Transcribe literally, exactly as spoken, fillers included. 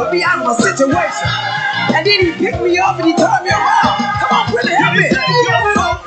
pulled me out of my situation. And then he picked me up and he turned me around. Come on, Willie, help me.